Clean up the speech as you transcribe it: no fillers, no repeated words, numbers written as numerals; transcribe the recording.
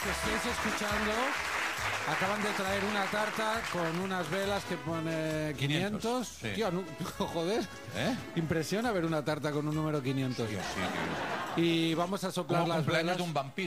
que estéis escuchando acaban de traer una tarta con unas velas que pone 500. Sí. Tío, joder. Impresiona ver una tarta con un número 500. Sí, Y vamos a soplar como las cumpleaños velas. de un vampiro.